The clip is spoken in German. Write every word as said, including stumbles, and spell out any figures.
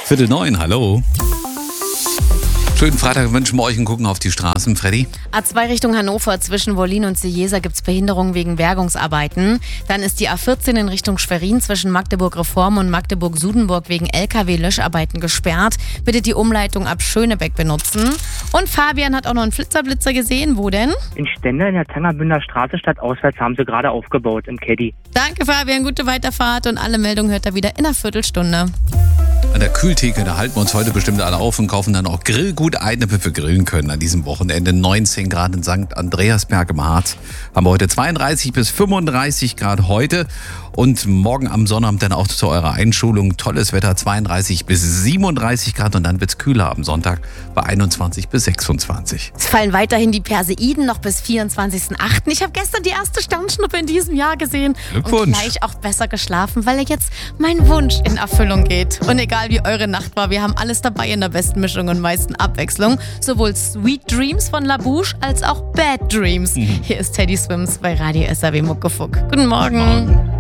Viertel neun, hallo. Schönen Freitag wünschen wir euch und gucken auf die Straßen, Freddy. A zwei Richtung Hannover zwischen Wollin und Ciesa gibt es Behinderungen wegen Bergungsarbeiten. Dann ist die A vierzehn in Richtung Schwerin zwischen Magdeburg-Reform und Magdeburg-Sudenburg wegen L K W-Löscharbeiten gesperrt. Bitte die Umleitung ab Schönebeck benutzen. Und Fabian hat auch noch einen Flitzerblitzer gesehen. Wo denn? In Stende in der Zangerbünder Straße stadtauswärts haben sie gerade aufgebaut, im Caddy. Danke Fabian, gute Weiterfahrt und alle Meldungen hört er wieder in einer Viertelstunde. An der Kühltheke, da halten wir uns heute bestimmt alle auf und kaufen dann auch Grillgut ein, damit wir grillen können an diesem Wochenende. neunzehn Grad in Sankt Andreasberg im Harz. Haben wir heute zweiunddreißig bis fünfunddreißig Grad heute. Und morgen am Sonnabend dann auch zu eurer Einschulung. Tolles Wetter, zweiunddreißig bis siebenunddreißig Grad. Und dann wird es kühler am Sonntag bei einundzwanzig bis sechsundzwanzig. Es fallen weiterhin die Perseiden noch bis vierundzwanzigsten achten Ich habe gestern die erste Sternschnuppe in diesem Jahr gesehen. Glückwunsch. Und gleich auch besser geschlafen, weil jetzt mein Wunsch in Erfüllung geht. Und egal wie eure Nacht war, wir haben alles dabei in der besten Mischung und meisten Abwechslung. Sowohl Sweet Dreams von La Bouche als auch Bad Dreams. Mhm. Hier ist Teddy Swims bei Radio S R W Muckefuck. Guten Morgen. Morgen.